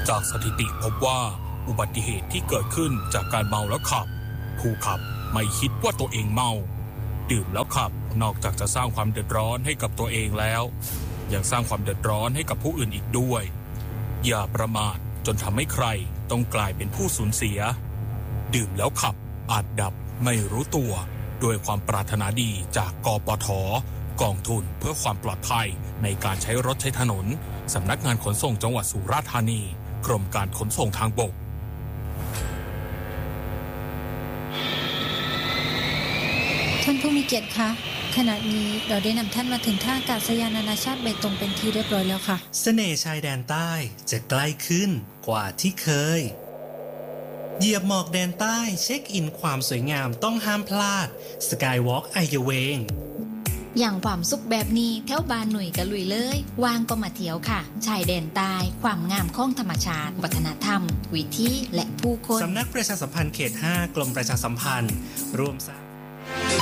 จากสถิติพบว่าอุบัติเหตุที่เกิดขึ้นจากการเมาแล้วขับผู้ขับไม่คิดว่าตัวเองเมาดื่มแล้วขับนอกจากจะสร้างความเดือดร้อนให้กับตัวเองแล้วยังสร้างความเดือดร้อนให้กับผู้อื่นอีกด้วยอย่าประมาทจนทำให้ใครต้องกลายเป็นผู้สูญเสียดื่มแล้วขับอาจดับไม่รู้ตัวด้วยความปรารถนาดีจากกปท.กองทุนเพื่อความปลอดภัยในการใช้รถใช้ถนนสำนักงานขนส่งจังหวัดสุราษฎร์ธานีกรมการขนส่งทางบกท่านผู้มีเกียรติคะขณะนี้เราได้นำท่านมาถึงท่าอากาศยานนานาชาติเบตงเป็นที่เรียบร้อยแล้วค่ะเสน่ห์ชายแดนใต้จะใกล้ขึ้นกว่าที่เคยเหยียบหมอกแดนใต้เช็คอินความสวยงามต้องห้ามพลาดสกายวอล์กไอเยเวงอย่างความสุขแบบนี้แถวบ้านหนุ่ยกะลุยเลยวางก็มาเที่ยวค่ะชายแดนใต้ความงามของธรรมชาติวัฒนธรรมวิถีและผู้คนสำนักประชาสัมพันธ์เขต 5 กรมประชาสัมพันธ์ร่วมสร้าง